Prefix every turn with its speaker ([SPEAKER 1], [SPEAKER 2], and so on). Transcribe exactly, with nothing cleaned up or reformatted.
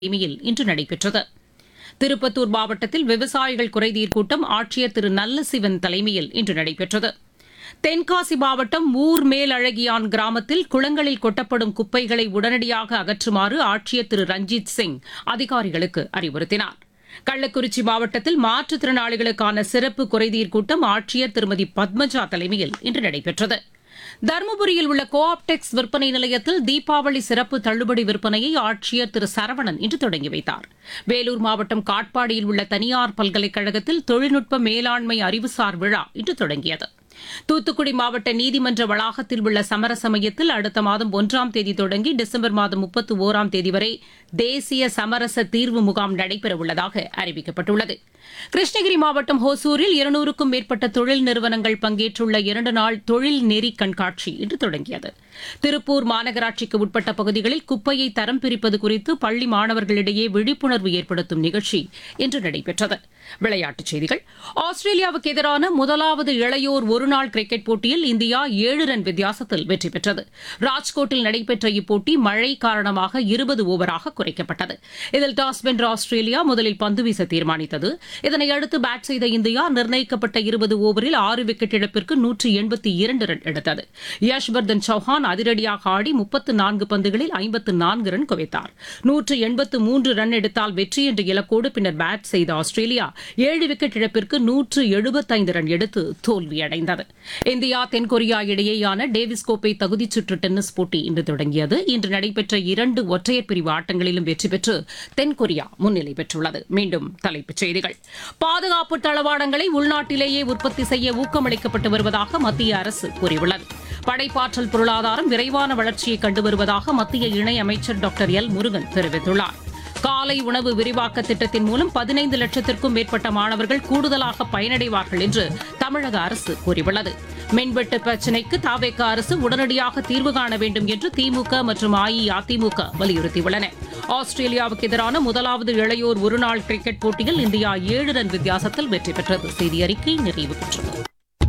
[SPEAKER 1] தலைமையில் இன்று நடைபெற்றது. திருப்பத்தூர் மாவட்டத்தில் விவசாயிகள் குறைதீர் கூட்டம் ஆட்சியர் திரு நல்லசிவன் தலைமையில் இன்று நடைபெற்றது. தென்காசி மாவட்டம் ஊர் மேலழகியான் கிராமத்தில் குளங்களில் கொட்டப்படும் குப்பைகளை உடனடியாக அகற்றுமாறு ஆட்சியர் திரு ரஞ்சித் சிங் அதிகாரிகளுக்கு அறிவுறுத்தினார். கள்ளக்குறிச்சி மாவட்டத்தில் மாற்றுத்திறனாளிகளுக்கான சிறப்பு குறைதீர் கூட்டம் ஆட்சியர் திருமதி பத்மஜா தலைமையில் இன்று நடைபெற்றது. தருமபுரியில் உள்ள கோ ஆப்டெக்ஸ் விற்பனை நிலையத்தில் தீபாவளி சிறப்பு தள்ளுபடி விற்பனையை ஆட்சியர் திரு சரவணன் இன்று தொடங்கி வைத்தார். வேலூர் மாவட்டம் காட்பாடியில் உள்ள தனியார் பல்கலைக்கழகத்தில் தொழில்நுட்ப மேலாண்மை அறிவுசார் விழா இன்று தொடங்கியது. தூத்துக்குடி மாவட்ட நீதிமன்ற வளாகத்தில் உள்ள சமரச மையத்தில் அடுத்த மாதம் ஒன்றாம் தேதி தொடங்கி டிசம்பர் மாதம் முப்பத்தி ஒராம் தேதி வரை தேசிய சமரச தீர்வு முகாம் நடைபெறவுள்ளதாக அறிவிக்கப்பட்டுள்ளது. கிருஷ்ணகிரி மாவட்டம் ஹோசூரில் இருநூறுக்கும் மேற்பட்ட தொழில் நிறுவனங்கள் பங்கேற்றுள்ள இரண்டு நாள் தொழில் நெறி கண்காட்சி இன்று தொடங்கியது. திருப்பூர் மாநகராட்சிக்கு உட்பட்ட பகுதிகளில் குப்பையை தரம் பிரிப்பது குறித்து பள்ளி மாணவர்களிடையே விழிப்புணர்வு ஏற்படுத்தும் நிகழ்ச்சி இன்று நடைபெற்றது. விளையாட்டுச் செய்திகள். ஆஸ்திரேலியாவுக்கு எதிரான முதலாவது இளையோர் ஒருநாள் கிரிக்கெட் போட்டியில் இந்தியா ஏழு ரன் வித்தியாசத்தில் வெற்றி பெற்றது. ராஜ்கோட்டில் நடைபெற்ற இப்போட்டி மழை காரணமாக இருபது ஓவராக குறைக்கப்பட்டது. இதில் டாஸ் வென்ற ஆஸ்திரேலியா முதலில் பந்து வீச தீர்மானித்தது. இதனையடுத்து பேட் செய்த இந்தியா நிர்ணயிக்கப்பட்ட இருபது ஓவரில் ஆறு விக்கெட் இழப்பிற்கு நூற்று எண்பத்தி இரண்டு ரன் எடுத்தது. யஷ்வர்தன் சௌஹான் அதிரடியாக ஆடி முப்பத்து நான்கு பந்துகளில் ஐம்பத்து நான்கு ரன் குவித்தார். நூற்று எண்பத்து மூன்று ரன் எடுத்தால் வெற்றி என்ற இலக்கோடு பின்னர் பேட் செய்த ஆஸ்திரேலியா ஏழு விக்கெட் இழப்பிற்கு நூற்று எழுபத்தைந்து ரன் எடுத்து தோல்வியடைந்தது. இந்தியா தென்கொரியா இடையேயான டேவிஸ் கோப்பை தகுதிச் சுற்று டென்னிஸ் போட்டி இன்று தொடங்கியது. இன்று நடைபெற்ற இரண்டு ஒற்றையர் பிரிவு ஆட்டங்களிலும் வெற்றி பெற்று தென்கொரியா முன்னிலை பெற்றுள்ளது. மீண்டும் தலைப்புச் செய்திகள். பாதுகாப்பு தளவாடங்களை உள்நாட்டிலேயே உற்பத்தி செய்ய ஊக்கமளிக்கப்பட்டு வருவதாக மத்திய அரசு கூறியுள்ளது. படைப்பாற்றல் பொருளாதாரம் விரைவான வளர்ச்சியை கண்டு வருவதாக மத்திய இணையமைச்சர் டாக்டர் எல் முருகன் தெரிவித்துள்ளார். காலை உணவு விரிவாக்க திட்டத்தின் மூலம் பதினைந்து லட்சத்திற்கும் மேற்பட்ட மாணவர்கள் கூடுதலாக பயனடைவார்கள் என்று தமிழக அரசு கூறியுள்ளது. மின்வெட்டு பிரச்சினைக்கு தாவேக அரசு உடனடியாக தீர்வு காண வேண்டும் என்று திமுக மற்றும் அஇஅதிமுக வலியுறுத்தியுள்ளன. ஆஸ்திரேலியாவுக்கு எதிரான முதலாவது இளையோர் ஒருநாள் கிரிக்கெட் போட்டியில் இந்தியா ஏழு ரன் வித்தியாசத்தில் வெற்றி பெற்றது. செய்தி அறிக்கை நிறைவு பெற்றது.